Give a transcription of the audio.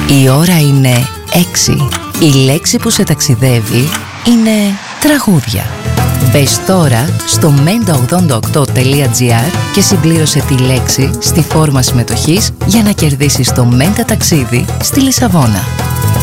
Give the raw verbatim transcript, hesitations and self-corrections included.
Η ώρα είναι έξι. Η λέξη που σε ταξιδεύει είναι τραγούδια. Μπες τώρα στο μέντα ογδόντα οκτώ τελεία τζι άρ και συμπλήρωσε τη λέξη στη φόρμα συμμετοχής για να κερδίσεις το Μέντα ταξίδι στη Λισαβόνα.